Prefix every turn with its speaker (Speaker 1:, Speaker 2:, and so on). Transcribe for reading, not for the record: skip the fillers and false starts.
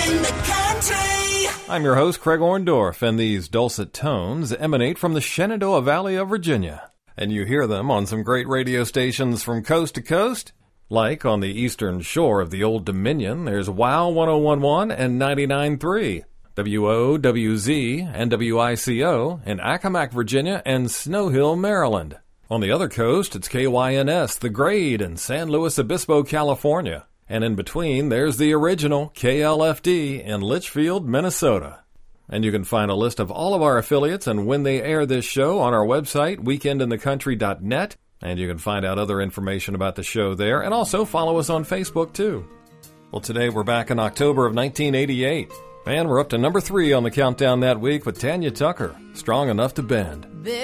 Speaker 1: in the country.
Speaker 2: I'm your host, Craig Orndorff, and these dulcet tones emanate from the Shenandoah Valley of Virginia. And you hear them on some great radio stations from coast to coast. Like on the eastern shore of the Old Dominion, there's WOW 1011 and 99.3, WOWZ and WICO in Accomack, Virginia, and Snow Hill, Maryland. On the other coast, it's KYNS, The Grade in San Luis Obispo, California. And in between, there's the original KLFD in Litchfield, Minnesota. And you can find a list of all of our affiliates and when they air this show on our website, weekendinthecountry.net. And you can find out other information about the show there, and also follow us on Facebook, too. Well, today we're back in October of 1988, and we're up to number 3 on the countdown that week with Tanya Tucker, Strong Enough to Bend.